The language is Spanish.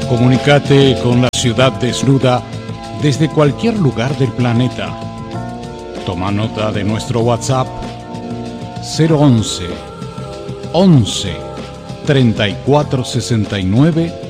Comunícate con la ciudad desnuda desde cualquier lugar del planeta. Toma nota de nuestro WhatsApp 011 11 34 69